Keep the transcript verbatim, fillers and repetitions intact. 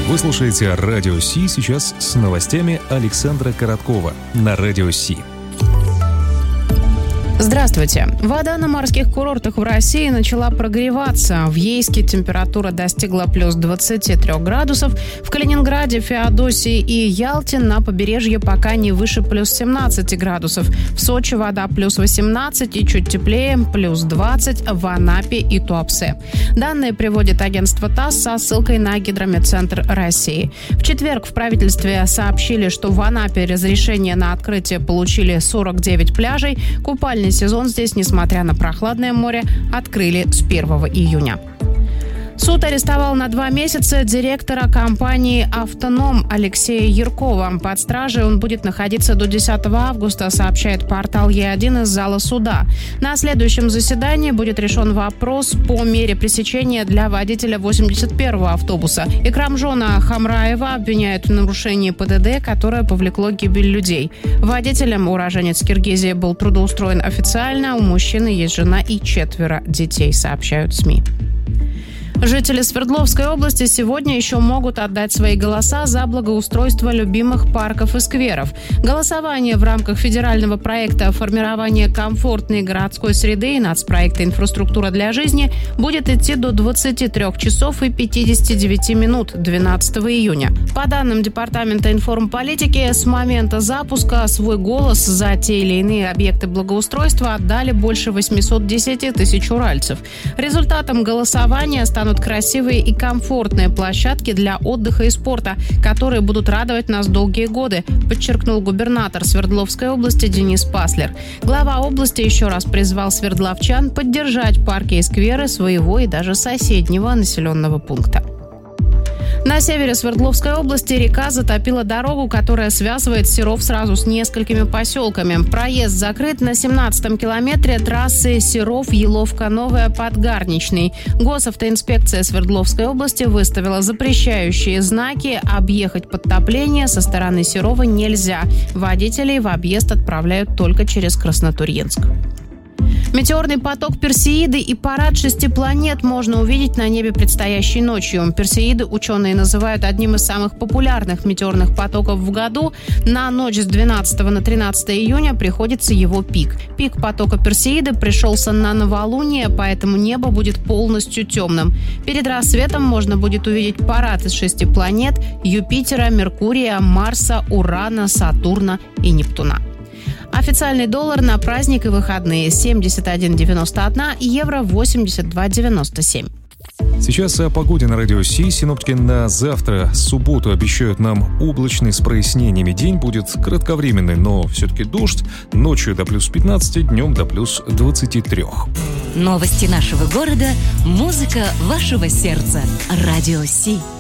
Вы слушаете Радио Си, сейчас с новостями Александра Короткова на Радио Си. Здравствуйте. Вода на морских курортах в России начала прогреваться. В Ейске температура достигла плюс двадцати трёх градусов. В Калининграде, Феодосии и Ялте на побережье пока не выше плюс семнадцати градусов. В Сочи вода плюс восемнадцать и чуть теплее плюс двадцать в Анапе и Туапсе. Данные приводит агентство ТАСС со ссылкой на Гидрометцентр России. В четверг в правительстве сообщили, что в Анапе разрешение на открытие получили сорок девять пляжей. Купальный сезон здесь, несмотря на прохладное море, открыли с первого июня. Суд арестовал на два месяца директора компании «Автоном» Алексея Яркова. Под стражей он будет находиться до десятого августа, сообщает портал Е один из зала суда. На следующем заседании будет решен вопрос по мере пресечения для водителя восемьдесят первого автобуса. Икрамжона Хамраева обвиняют в нарушении ПДД, которое повлекло гибель людей. Водителем уроженец Киргизии был трудоустроен официально. У мужчины есть жена и четверо детей, сообщают СМИ. Жители Свердловской области сегодня еще могут отдать свои голоса за благоустройство любимых парков и скверов. Голосование в рамках федерального проекта «Формирование комфортной городской среды» и нацпроекта «Инфраструктура для жизни» будет идти до двадцати трёх часов и пятидесяти девяти минут двенадцатого июня. По данным Департамента информполитики, с момента запуска свой голос за те или иные объекты благоустройства отдали больше восьмисот десяти тысяч уральцев. Результатом голосования станут красивые и комфортные площадки для отдыха и спорта, которые будут радовать нас долгие годы, подчеркнул губернатор Свердловской области Денис Паслер. Глава области еще раз призвал свердловчан поддержать парки и скверы своего и даже соседнего населенного пункта. На севере Свердловской области река затопила дорогу, которая связывает Серов сразу с несколькими поселками. Проезд закрыт на семнадцатом километре трассы Серов-Еловка-Новая Подгарничный. Госавтоинспекция Свердловской области выставила запрещающие знаки. Объехать подтопление со стороны Серова нельзя. Водителей в объезд отправляют только через Краснотурьинск. Метеорный поток Персеиды и парад шести планет можно увидеть на небе предстоящей ночью. Персеиды ученые называют одним из самых популярных метеорных потоков в году. На ночь с двенадцатого на тринадцатое июня приходится его пик. Пик потока Персеиды пришелся на новолуние, поэтому небо будет полностью темным. Перед рассветом можно будет увидеть парад из шести планет – Юпитера, Меркурия, Марса, Урана, Сатурна и Нептуна. Официальный доллар на праздник и выходные семьдесят один девяносто один, евро восемьдесят два девяносто семь. Сейчас о погоде на Радио Си. Синоптики на завтра, субботу, обещают нам облачный с прояснениями. День будет кратковременный, но все-таки дождь. Ночью до плюс пятнадцати, днем до плюс двадцати трёх. Новости нашего города, музыка вашего сердца. Радио Си.